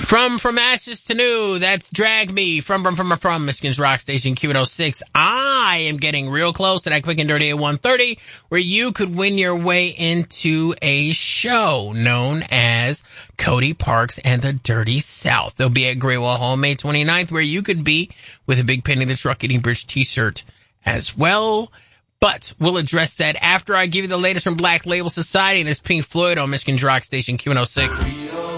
From ashes to new, that's Drag Me from Michigan's Rock Station Q106. I am getting real close to that quick and dirty at 1:30, where you could win your way into a show known as Cody Parks and the Dirty South. They'll be at Graywell Hall May 29th, where you could be with a Big Penny the Truck Eating Bridge t-shirt as well. But we'll address that after I give you the latest from Black Label Society. This Pink Floyd on Michigan's Rock Station Q106.